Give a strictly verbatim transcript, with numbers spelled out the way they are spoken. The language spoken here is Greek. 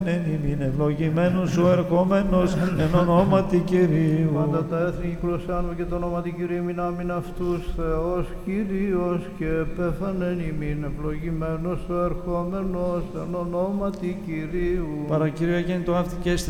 εν ημίν ευλογημένος ο ερχόμενος εν ονόματι Κυρίου. Πάντα τα έθνη κυκλωσάνουμε και το όνομα του Κυρίου μην άμυν αυτούς, Θεός Κύριος και πέφανεν ημίν ευλογημένος ο ερχόμενος εν ονόματι Κυρίου. Παρακύριο αγέννητο αυτή και